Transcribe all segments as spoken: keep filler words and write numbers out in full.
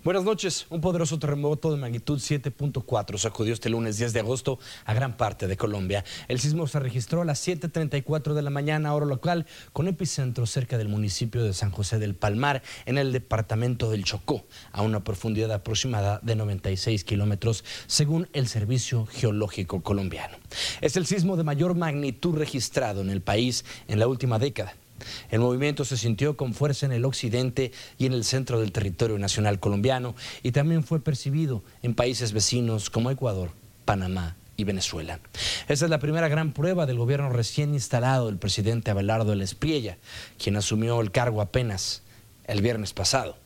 Buenas noches. Un poderoso terremoto de magnitud siete punto cuatro sacudió este lunes diez de agosto a gran parte de Colombia. El sismo se registró a las siete treinta y cuatro de la mañana, hora local, con epicentro cerca del municipio de San José del Palmar, en el departamento del Chocó, a una profundidad aproximada de noventa y seis kilómetros, según el Servicio Geológico Colombiano. Es el sismo de mayor magnitud registrado en el país en la última década. El movimiento se sintió con fuerza en el occidente y en el centro del territorio nacional colombiano y también fue percibido en países vecinos como Ecuador, Panamá y Venezuela. Esta es la primera gran prueba del gobierno recién instalado del presidente Abelardo del Espriella, quien asumió el cargo apenas el viernes pasado.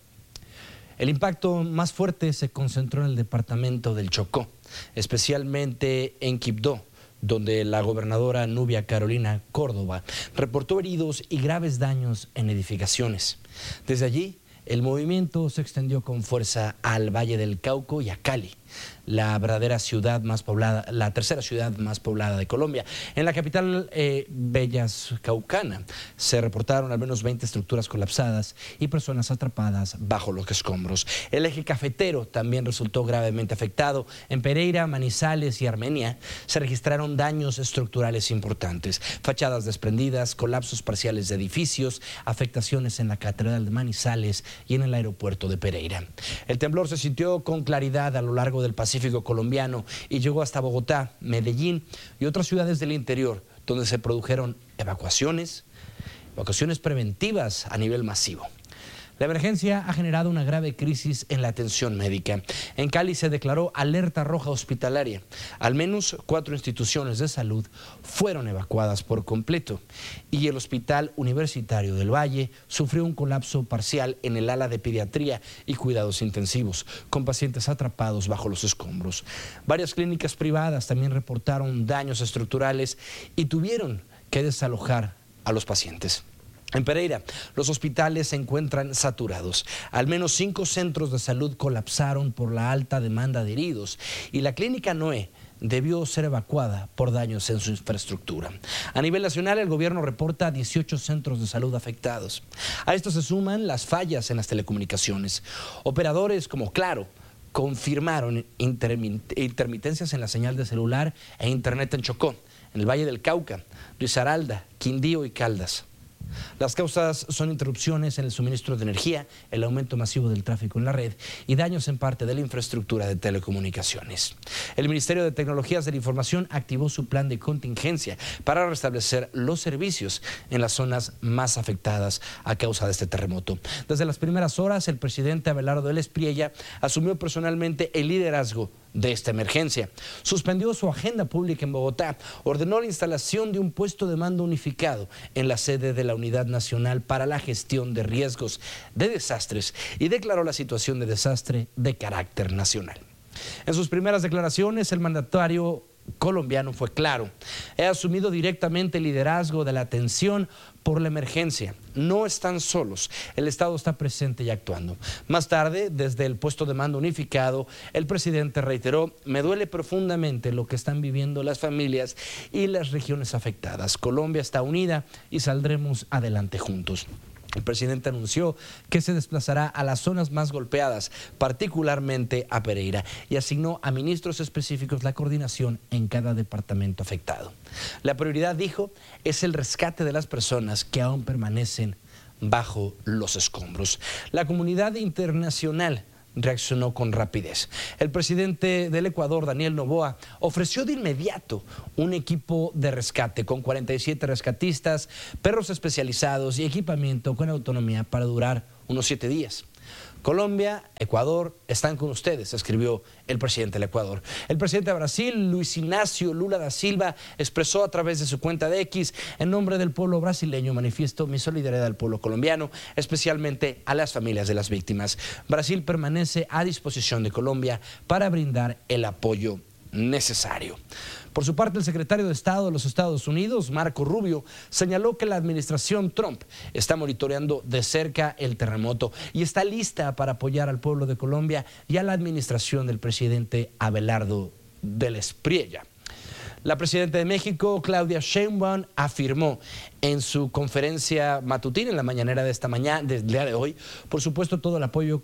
El impacto más fuerte se concentró en el departamento del Chocó, especialmente en Quibdó, donde la gobernadora Nubia Carolina Córdoba reportó heridos y graves daños en edificaciones. Desde allí, el movimiento se extendió con fuerza al Valle del Cauca y a Cali, la verdadera ciudad más poblada, la tercera ciudad más poblada de Colombia. En la capital eh, Bellas Caucana se reportaron al menos veinte estructuras colapsadas y personas atrapadas bajo los escombros. El eje cafetero también resultó gravemente afectado. En Pereira, Manizales y Armenia se registraron daños estructurales importantes, fachadas desprendidas, colapsos parciales de edificios, afectaciones en la Catedral de Manizales y en el aeropuerto de Pereira. El temblor se sintió con claridad a lo largo del Pacífico colombiano y llegó hasta Bogotá, Medellín y otras ciudades del interior, donde se produjeron evacuaciones, evacuaciones preventivas a nivel masivo. La emergencia ha generado una grave crisis en la atención médica. En Cali se declaró alerta roja hospitalaria. Al menos cuatro instituciones de salud fueron evacuadas por completo y el Hospital Universitario del Valle sufrió un colapso parcial en el ala de pediatría y cuidados intensivos, con pacientes atrapados bajo los escombros. Varias clínicas privadas también reportaron daños estructurales y tuvieron que desalojar a los pacientes. En Pereira, los hospitales se encuentran saturados. Al menos cinco centros de salud colapsaron por la alta demanda de heridos y la clínica Noé debió ser evacuada por daños en su infraestructura. A nivel nacional, el gobierno reporta dieciocho centros de salud afectados. A esto se suman las fallas en las telecomunicaciones. Operadores como Claro confirmaron intermitencias en la señal de celular e internet en Chocó, en el Valle del Cauca, Risaralda, Quindío y Caldas. Las causas son interrupciones en el suministro de energía, el aumento masivo del tráfico en la red y daños en parte de la infraestructura de telecomunicaciones. El Ministerio de Tecnologías de la Información activó su plan de contingencia para restablecer los servicios en las zonas más afectadas a causa de este terremoto. Desde las primeras horas, el presidente Abelardo del Espriella asumió personalmente el liderazgo de esta emergencia. Suspendió su agenda pública en Bogotá, ordenó la instalación de un puesto de mando unificado en la sede de la Unidad Nacional para la Gestión de Riesgos de Desastres y declaró la situación de desastre de carácter nacional. En sus primeras declaraciones, el mandatario colombiano fue claro: he asumido directamente el liderazgo de la atención por la emergencia. No están solos, el Estado está presente y actuando. Más tarde, desde el puesto de mando unificado, el presidente reiteró: me duele profundamente lo que están viviendo las familias y las regiones afectadas. Colombia está unida y saldremos adelante juntos. El presidente anunció que se desplazará a las zonas más golpeadas, particularmente a Pereira, y asignó a ministros específicos la coordinación en cada departamento afectado. La prioridad, dijo, es el rescate de las personas que aún permanecen bajo los escombros. La comunidad internacional reaccionó con rapidez. El presidente del Ecuador, Daniel Noboa, ofreció de inmediato un equipo de rescate con cuarenta y siete rescatistas, perros especializados y equipamiento con autonomía para durar unos siete días. Colombia, Ecuador, están con ustedes, escribió el presidente del Ecuador. El presidente de Brasil, Luis Ignacio Lula da Silva, expresó a través de su cuenta de X: en nombre del pueblo brasileño manifiesto mi solidaridad al pueblo colombiano, especialmente a las familias de las víctimas. Brasil permanece a disposición de Colombia para brindar el apoyo necesario. Por su parte, el secretario de Estado de los Estados Unidos, Marco Rubio, señaló que la administración Trump está monitoreando de cerca el terremoto y está lista para apoyar al pueblo de Colombia y a la administración del presidente Abelardo del Espriella. La presidenta de México, Claudia Sheinbaum, afirmó en su conferencia matutina en la mañanera de esta mañana, del día de hoy, por supuesto, todo el apoyo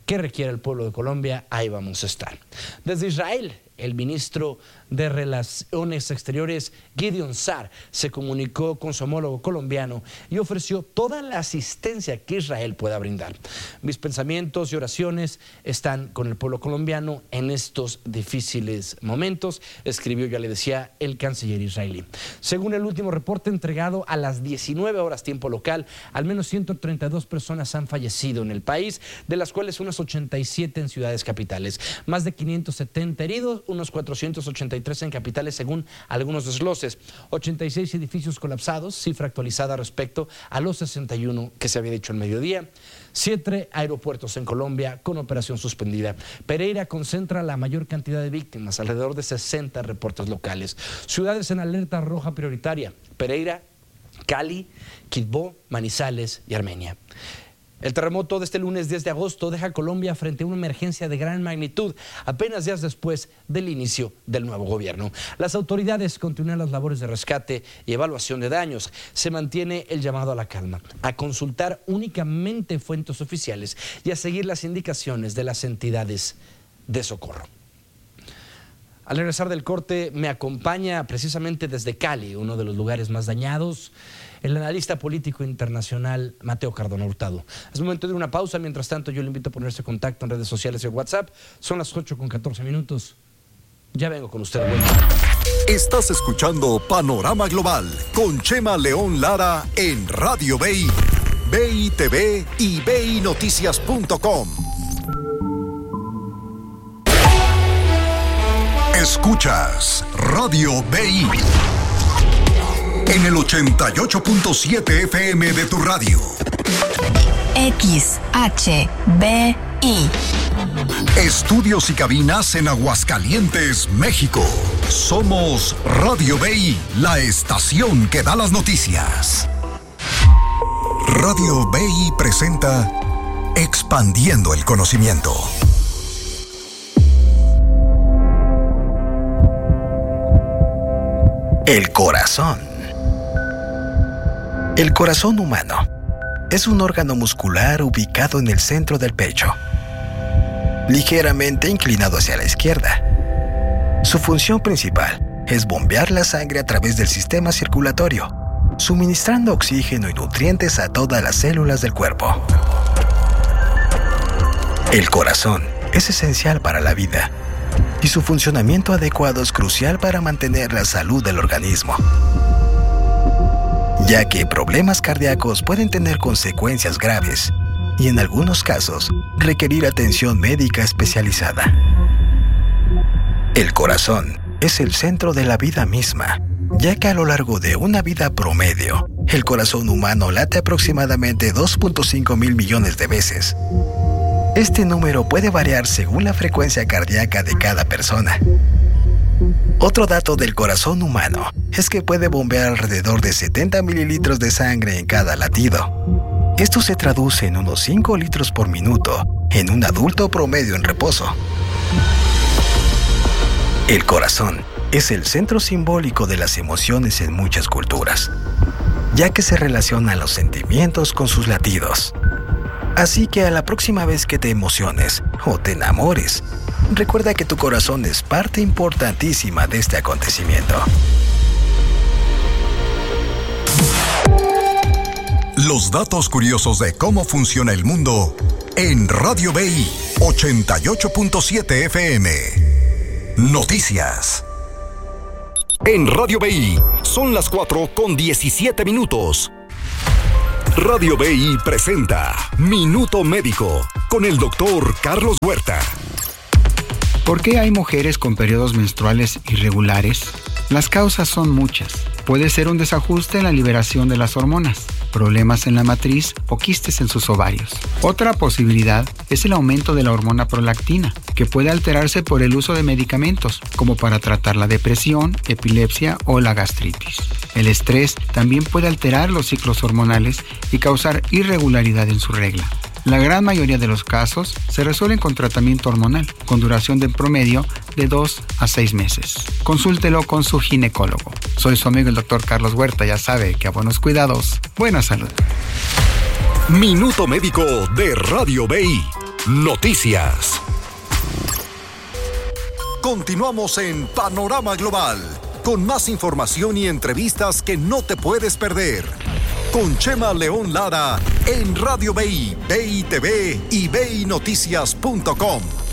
que requiere el pueblo de Colombia, ahí vamos a estar. Desde Israel, el ministro de Relaciones Exteriores, Gideon Sa'ar, se comunicó con su homólogo colombiano y ofreció toda la asistencia que Israel pueda brindar. Mis pensamientos y oraciones están con el pueblo colombiano en estos difíciles momentos, escribió, ya le decía, el canciller israelí. Según el último reporte entregado a las diecinueve horas tiempo local, al menos ciento treinta y dos personas han fallecido en el país, de las cuales unas ochenta y siete en ciudades capitales, más de quinientos setenta heridos, unos cuatrocientos ochenta y tres en capitales según algunos desgloses, ochenta y seis edificios colapsados, cifra actualizada respecto a los sesenta y uno que se había dicho al mediodía, siete aeropuertos en Colombia con operación suspendida. Pereira concentra la mayor cantidad de víctimas, alrededor de sesenta reportes locales. Ciudades en alerta roja prioritaria: Pereira, Cali, Quibdó, Manizales y Armenia. El terremoto de este lunes diez de agosto deja a Colombia frente a una emergencia de gran magnitud, apenas días después del inicio del nuevo gobierno. Las autoridades continúan las labores de rescate y evaluación de daños. Se mantiene el llamado a la calma, a consultar únicamente fuentes oficiales y a seguir las indicaciones de las entidades de socorro. Al regresar del corte, me acompaña precisamente desde Cali, uno de los lugares más dañados, el analista político internacional Mateo Cardona Hurtado. Es momento de una pausa. Mientras tanto, yo le invito a ponerse en contacto en redes sociales y WhatsApp. Son las ocho con catorce minutos. Ya vengo con usted. Bueno. Estás escuchando Panorama Global con Chema León Lara en Radio B I, B I T V y B I Noticias punto com. Escuchas Radio B I en el ochenta y ocho punto siete F M de tu radio. X H B I. Estudios y cabinas en Aguascalientes, México. Somos Radio B I, la estación que da las noticias. Radio B I presenta Expandiendo el Conocimiento. El corazón. El corazón humano es un órgano muscular ubicado en el centro del pecho, ligeramente inclinado hacia la izquierda. Su función principal es bombear la sangre a través del sistema circulatorio, suministrando oxígeno y nutrientes a todas las células del cuerpo. El corazón es esencial para la vida y su funcionamiento adecuado es crucial para mantener la salud del organismo, ya que problemas cardíacos pueden tener consecuencias graves y en algunos casos requerir atención médica especializada. El corazón es el centro de la vida misma, ya que a lo largo de una vida promedio, el corazón humano late aproximadamente dos punto cinco mil millones de veces. Este número puede variar según la frecuencia cardíaca de cada persona. Otro dato del corazón humano es que puede bombear alrededor de setenta mililitros de sangre en cada latido. Esto se traduce en unos cinco litros por minuto en un adulto promedio en reposo. El corazón es el centro simbólico de las emociones en muchas culturas, ya que se relacionan los sentimientos con sus latidos. Así que a la próxima vez que te emociones o te enamores, recuerda que tu corazón es parte importantísima de este acontecimiento. Los datos curiosos de cómo funciona el mundo en Radio B I ochenta y ocho punto siete F M. Noticias. En Radio B I son las cuatro con diecisiete minutos. Radio B I presenta Minuto Médico con el doctor Carlos Huerta. ¿Por qué hay mujeres con periodos menstruales irregulares? Las causas son muchas. Puede ser un desajuste en la liberación de las hormonas, problemas en la matriz o quistes en sus ovarios. Otra posibilidad es el aumento de la hormona prolactina, que puede alterarse por el uso de medicamentos, como para tratar la depresión, epilepsia o la gastritis. El estrés también puede alterar los ciclos hormonales y causar irregularidad en su regla. La gran mayoría de los casos se resuelven con tratamiento hormonal, con duración de promedio de dos a seis meses. Consúltelo con su ginecólogo. Soy su amigo el doctor Carlos Huerta, ya sabe que a buenos cuidados, buena salud. Minuto Médico de Radio B I. Noticias. Continuamos en Panorama Global, con más información y entrevistas que no te puedes perder. Con Chema León Lara en Radio B I, B I T V y B I Noticias punto com.